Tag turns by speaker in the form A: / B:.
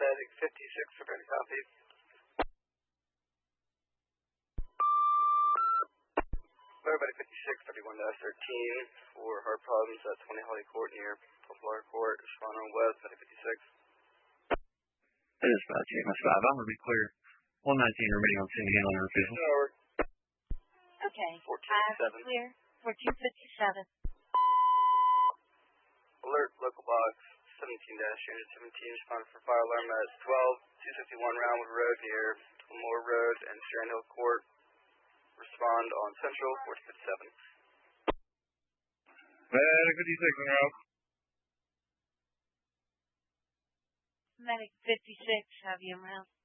A: Medic 56, ready to copy. Medic 56, 31-13 for heart problems at 20 Holly Court near Popular Court, respond on West, Medic 56.
B: That is about JMS 5. I'm going to be clear. 119 remaining on scene handling and refusal.
C: Okay.
A: 1457.
C: Clear. 1457.
A: Alert, local box 17-17, responded for fire alarm at 12-251 Roundwood Road near Moore Road and Strand Hill Court. Respond on Central, 1457.
D: Medic 56 en route.
C: Medic 56, have you en route?